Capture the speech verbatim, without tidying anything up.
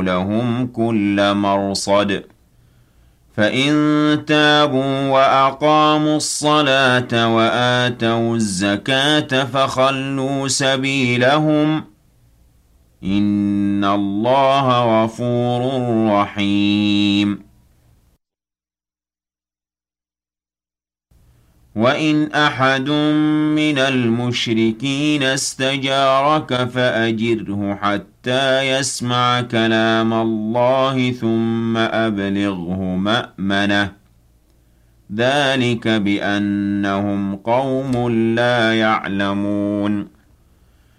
لهم كل مرصد فإن تابوا وأقاموا الصلاة وآتوا الزكاة فخلوا سبيلهم إن الله غفور رحيم وإن أحد من المشركين استجارك فأجره حتى يسمع كلام الله ثم أبلغه مأمنه ذلك بأنهم قوم لا يعلمون